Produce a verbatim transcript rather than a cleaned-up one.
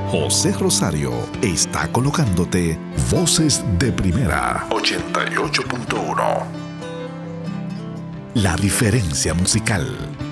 José Rosario está colocándote Voces de Primera ochenta y ocho punto uno. La diferencia musical.